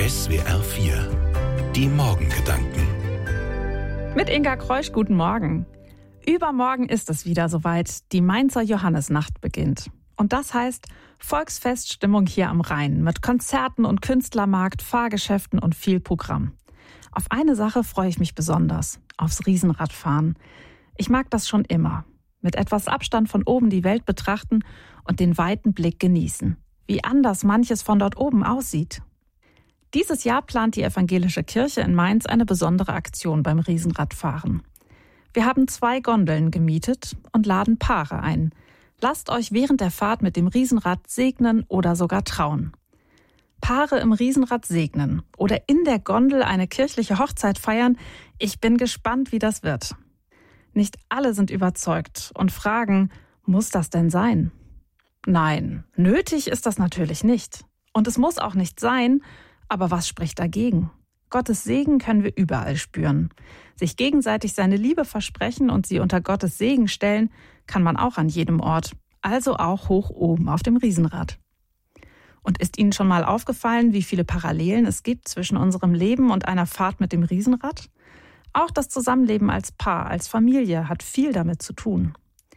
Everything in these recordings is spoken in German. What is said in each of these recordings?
SWR 4. Die Morgengedanken. Mit Inga Kreusch, guten Morgen. Übermorgen ist es wieder soweit. Die Mainzer Johannisnacht beginnt. Und das heißt Volksfeststimmung hier am Rhein mit Konzerten und Künstlermarkt, Fahrgeschäften und viel Programm. Auf eine Sache freue ich mich besonders: aufs Riesenradfahren. Ich mag das schon immer. Mit etwas Abstand von oben die Welt betrachten und den weiten Blick genießen. Wie anders manches von dort oben aussieht. Dieses Jahr plant die Evangelische Kirche in Mainz eine besondere Aktion beim Riesenradfahren. Wir haben 2 Gondeln gemietet und laden Paare ein. Lasst euch während der Fahrt mit dem Riesenrad segnen oder sogar trauen. Paare im Riesenrad segnen oder in der Gondel eine kirchliche Hochzeit feiern. Ich bin gespannt, wie das wird. Nicht alle sind überzeugt und fragen, muss das denn sein? Nein, nötig ist das natürlich nicht. Und es muss auch nicht sein, aber was spricht dagegen? Gottes Segen können wir überall spüren. Sich gegenseitig seine Liebe versprechen und sie unter Gottes Segen stellen, kann man auch an jedem Ort, also auch hoch oben auf dem Riesenrad. Und ist Ihnen schon mal aufgefallen, wie viele Parallelen es gibt zwischen unserem Leben und einer Fahrt mit dem Riesenrad? Auch das Zusammenleben als Paar, als Familie hat viel damit zu tun.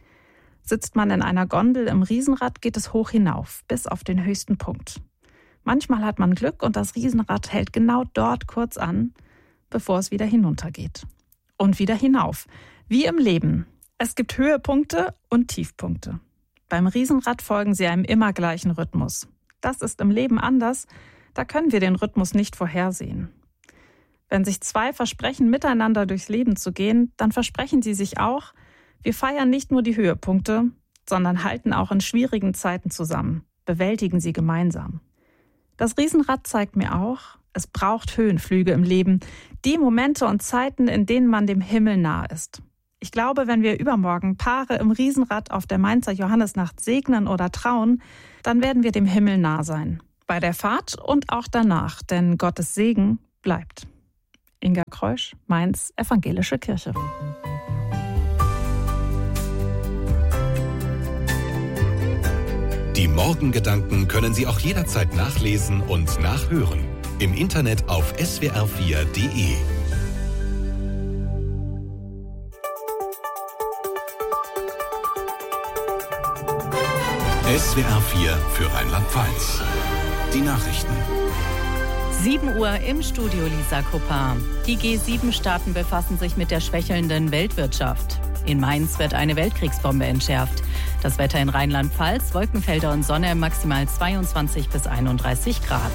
Sitzt man in einer Gondel im Riesenrad, geht es hoch hinauf, bis auf den höchsten Punkt. Manchmal hat man Glück und das Riesenrad hält genau dort kurz an, bevor es wieder hinuntergeht. Und wieder hinauf. Wie im Leben. Es gibt Höhepunkte und Tiefpunkte. Beim Riesenrad folgen sie einem immer gleichen Rhythmus. Das ist im Leben anders, da können wir den Rhythmus nicht vorhersehen. Wenn sich 2 versprechen, miteinander durchs Leben zu gehen, dann versprechen sie sich auch, wir feiern nicht nur die Höhepunkte, sondern halten auch in schwierigen Zeiten zusammen, bewältigen sie gemeinsam. Das Riesenrad zeigt mir auch, es braucht Höhenflüge im Leben, die Momente und Zeiten, in denen man dem Himmel nah ist. Ich glaube, wenn wir übermorgen Paare im Riesenrad auf der Mainzer Johannisnacht segnen oder trauen, dann werden wir dem Himmel nah sein. Bei der Fahrt und auch danach, denn Gottes Segen bleibt. Inga Kreusch, Mainz, Evangelische Kirche. Die Morgengedanken können Sie auch jederzeit nachlesen und nachhören. Im Internet auf swr4.de. SWR 4 für Rheinland-Pfalz. Die Nachrichten. 7 Uhr im Studio, Lisa Kuppa. Die G7-Staaten befassen sich mit der schwächelnden Weltwirtschaft. In Mainz wird eine Weltkriegsbombe entschärft. Das Wetter in Rheinland-Pfalz, Wolkenfelder und Sonne, maximal 22 bis 31 Grad.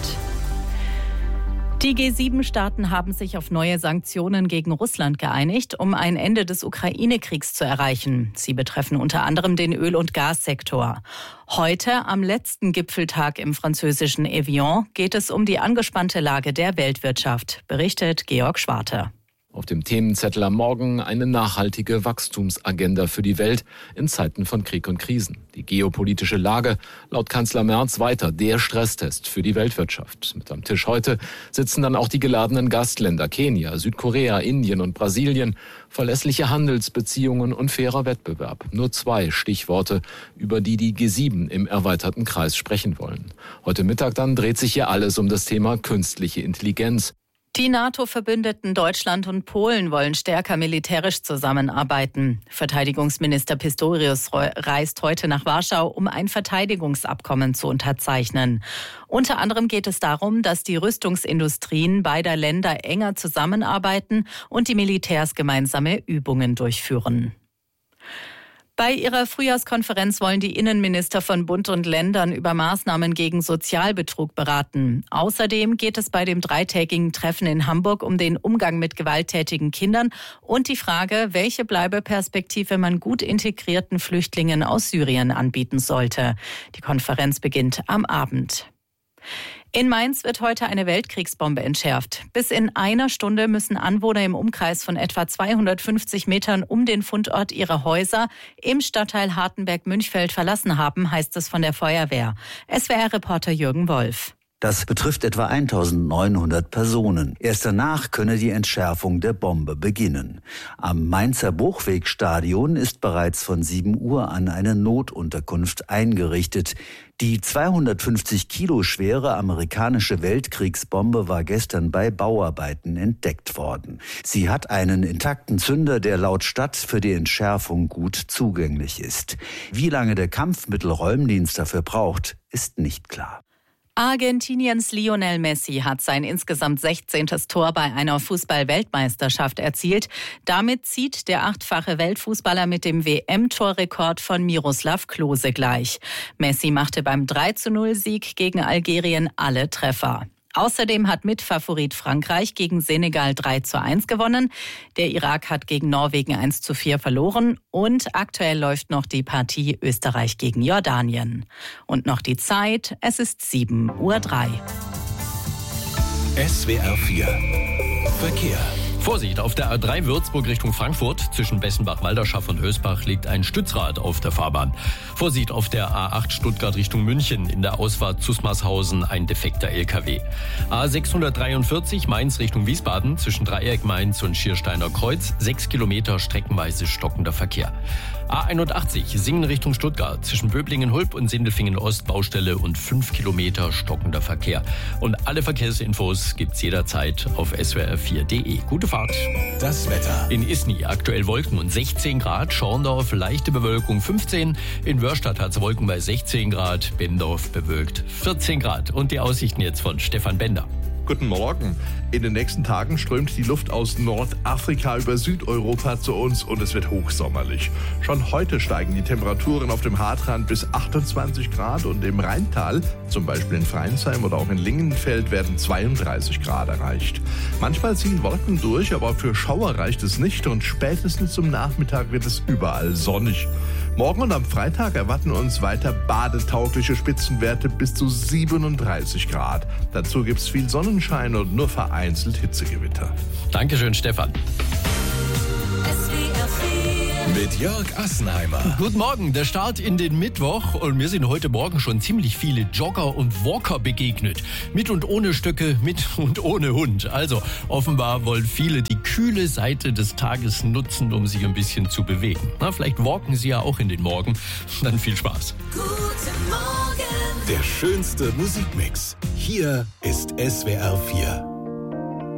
Die G7-Staaten haben sich auf neue Sanktionen gegen Russland geeinigt, um ein Ende des Ukraine-Kriegs zu erreichen. Sie betreffen unter anderem den Öl- und Gassektor. Heute, am letzten Gipfeltag im französischen Evian, geht es um die angespannte Lage der Weltwirtschaft, berichtet Georg Schwarte. Auf dem Themenzettel am Morgen eine nachhaltige Wachstumsagenda für die Welt in Zeiten von Krieg und Krisen. Die geopolitische Lage, laut Kanzler Merz, weiter der Stresstest für die Weltwirtschaft. Mit am Tisch heute sitzen dann auch die geladenen Gastländer Kenia, Südkorea, Indien und Brasilien. Verlässliche Handelsbeziehungen und fairer Wettbewerb. Nur 2 Stichworte, über die G7 im erweiterten Kreis sprechen wollen. Heute Mittag dann dreht sich hier alles um das Thema künstliche Intelligenz. Die NATO-Verbündeten Deutschland und Polen wollen stärker militärisch zusammenarbeiten. Verteidigungsminister Pistorius reist heute nach Warschau, um ein Verteidigungsabkommen zu unterzeichnen. Unter anderem geht es darum, dass die Rüstungsindustrien beider Länder enger zusammenarbeiten und die Militärs gemeinsame Übungen durchführen. Bei ihrer Frühjahrskonferenz wollen die Innenminister von Bund und Ländern über Maßnahmen gegen Sozialbetrug beraten. Außerdem geht es bei dem 3-tägigen Treffen in Hamburg um den Umgang mit gewalttätigen Kindern und die Frage, welche Bleibeperspektive man gut integrierten Flüchtlingen aus Syrien anbieten sollte. Die Konferenz beginnt am Abend. In Mainz wird heute eine Weltkriegsbombe entschärft. Bis in einer Stunde müssen Anwohner im Umkreis von etwa 250 Metern um den Fundort ihre Häuser im Stadtteil Hartenberg-Münchfeld verlassen haben, heißt es von der Feuerwehr. SWR-Reporter Jürgen Wolf. Das betrifft etwa 1900 Personen. Erst danach könne die Entschärfung der Bombe beginnen. Am Mainzer Bruchwegstadion ist bereits von 7 Uhr an eine Notunterkunft eingerichtet. Die 250 Kilo schwere amerikanische Weltkriegsbombe war gestern bei Bauarbeiten entdeckt worden. Sie hat einen intakten Zünder, der laut Stadt für die Entschärfung gut zugänglich ist. Wie lange der Kampfmittelräumdienst dafür braucht, ist nicht klar. Argentiniens Lionel Messi hat sein insgesamt 16. Tor bei einer Fußball-Weltmeisterschaft erzielt. Damit zieht der 8-fache Weltfußballer mit dem WM-Torrekord von Miroslav Klose gleich. Messi machte beim 3:0-Sieg gegen Algerien alle Treffer. Außerdem hat Mitfavorit Frankreich gegen Senegal 3:1 gewonnen. Der Irak hat gegen Norwegen 1:4 verloren. Und aktuell läuft noch die Partie Österreich gegen Jordanien. Und noch die Zeit, es ist 7:03 Uhr. SWR 4 Verkehr. Vorsicht, auf der A3 Würzburg Richtung Frankfurt zwischen Bessenbach-Walderschaff und Hösbach liegt ein Stützrad auf der Fahrbahn. Vorsicht, auf der A8 Stuttgart Richtung München in der Ausfahrt Zusmarshausen ein defekter LKW. A643 Mainz Richtung Wiesbaden zwischen Dreieck Mainz und Schiersteiner Kreuz 6 Kilometer streckenweise stockender Verkehr. A81 Singen Richtung Stuttgart zwischen Böblingen-Hulb und Sindelfingen-Ost Baustelle und 5 Kilometer stockender Verkehr. Und alle Verkehrsinfos gibt's jederzeit auf swr4.de. Gute Fahrt. Das Wetter. In Isny aktuell Wolken und 16 Grad, Schorndorf leichte Bewölkung 15, in Wörstadt hat's Wolken bei 16 Grad, Bendorf bewölkt 14 Grad. Und die Aussichten jetzt von Stefan Bender. Guten Morgen. In den nächsten Tagen strömt die Luft aus Nordafrika über Südeuropa zu uns und es wird hochsommerlich. Schon heute steigen die Temperaturen auf dem Hartrand bis 28 Grad und im Rheintal, zum Beispiel in Freinsheim oder auch in Lingenfeld, werden 32 Grad erreicht. Manchmal ziehen Wolken durch, aber für Schauer reicht es nicht und spätestens zum Nachmittag wird es überall sonnig. Morgen und am Freitag erwarten uns weiter badetaugliche Spitzenwerte bis zu 37 Grad. Dazu gibt's viel Sonnenschein und nur vereinzelt Hitzegewitter. Dankeschön, Stefan. Mit Jörg Assenheimer. Guten Morgen, der Start in den Mittwoch und mir sind heute Morgen schon ziemlich viele Jogger und Walker begegnet. Mit und ohne Stöcke, mit und ohne Hund. Also offenbar wollen viele die kühle Seite des Tages nutzen, um sich ein bisschen zu bewegen. Na, vielleicht walken sie ja auch in den Morgen. Dann viel Spaß. Guten Morgen. Der schönste Musikmix. Hier ist SWR 4.